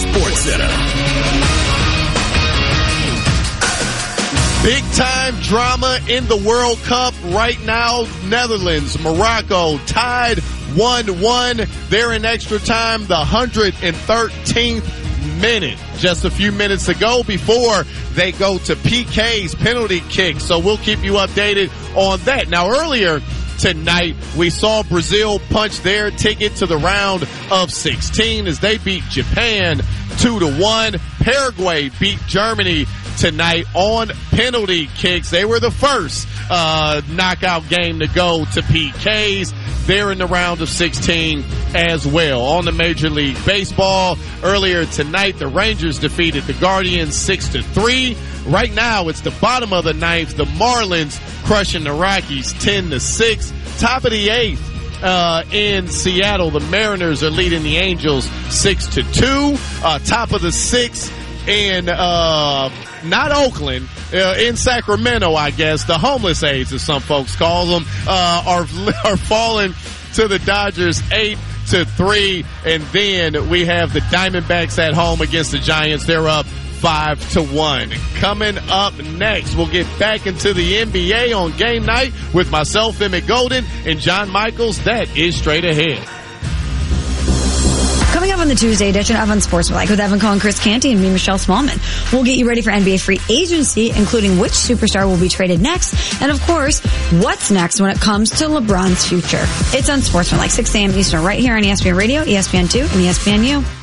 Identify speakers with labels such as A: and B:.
A: SportsCenter.
B: Big time drama in the World Cup right now. Netherlands, Morocco tied 1-1. They're in extra time, the 113th minute. Just a few minutes ago before they go to PK's penalty kick. So we'll keep you updated on that. Now earlier tonight, we saw Brazil punch their ticket to the round of 16 as they beat Japan 2-1. Paraguay beat Germany tonight on penalty kicks. They were the first knockout game to go to PKs. They're in the round of 16 as well. On the Major League Baseball, earlier tonight, the Rangers defeated the Guardians 6-3. Right now, it's the bottom of the ninth. The Marlins crushing the Rockies 10-6. Top of the eighth. In Seattle, the Mariners are leading the Angels 6-2. Top of the sixth in, not Oakland, in Sacramento, I guess. The homeless aides, as some folks call them, are falling to the Dodgers 8-3. And then we have the Diamondbacks at home against the Giants. They're up 5-1. Coming up next, we'll get back into the NBA on game night with myself, Emmett Golden, and John Michaels. That is straight ahead.
C: Coming up on the Tuesday edition of Unsportsmanlike with Evan Cohen, Chris Canty, and me, Michelle Smallman. We'll get you ready for NBA free agency, including which superstar will be traded next, and of course, what's next when it comes to LeBron's future. It's Unsportsmanlike, 6 a.m. Eastern, right here on ESPN Radio, ESPN2, and ESPNU.